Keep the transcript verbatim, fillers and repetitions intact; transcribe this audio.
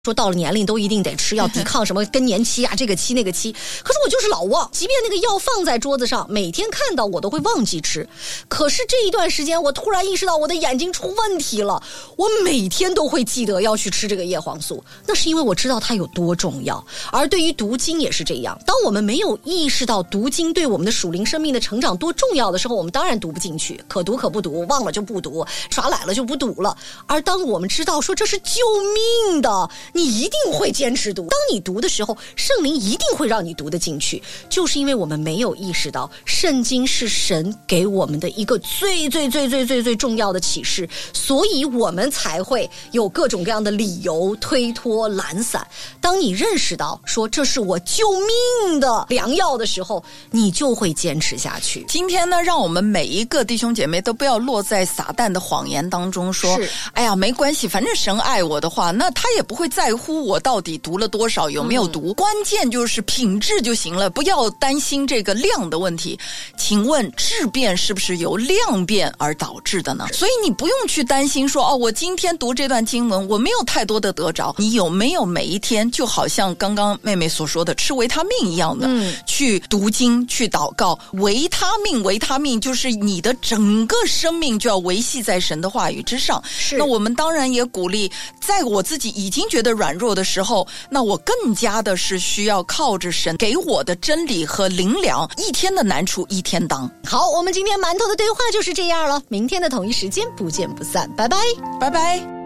说到了年龄都一定得吃，要抵抗什么更年期啊，这个期那个期。可是我就是老忘，即便那个药放在桌子上，每天看到我都会忘记吃。可是这一段时间，我突然意识到我的眼睛出问题了，我每天都会记得要去吃这个叶黄素，那是因为我知道它有多重要。而对于读经也是这样，当我们没有意识到读经对我们的属灵生命的成长多重要的时候，我们当然读不进去，可读可不读，忘了就不读，耍懒了就不读了。而当我们知道说这是救命的，你一定会坚持读。当你读的时候，圣灵一定会让你读得进去，就是因为我们没有意识到圣经是神给我们的一个最最最最最最重要的启示，所以我们才会有各种各样的理由推脱懒散。当你认识到说这是我救命的良药的时候，你就会坚持下去。 今天呢，让我们每一个弟兄姐妹都不要落在撒旦的谎言当中，说哎呀没关系，反正神爱我的话，那他也不会在乎我到底读了多少，有没有读、嗯、关键就是品质就行了，不要担心这个量的问题。请问质变是不是由量变而导致的呢？所以你不用去担心说哦，我今天读这段经文我没有太多的得着，你有没有每一天就好像刚刚妹妹所说的吃维他命一样的、嗯、去读经去祷告。维他命维他命就是你的整个生命就要维系在神的话语之上。那我们当然也鼓励，在我自己已经觉得软弱的时候，那我更加的是需要靠着神给我的真理和灵粮，一天的难处一天当。 好，我们今天馒头的对话就是这样了，明天的同一时间不见不散，拜拜， 拜拜。